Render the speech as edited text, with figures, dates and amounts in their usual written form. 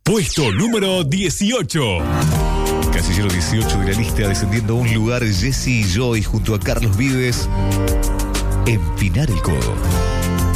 Puesto número 18. Casillero 18 de la lista, descendiendo a un lugar, Jesse y Joy junto a Carlos Vives. Empinar el codo.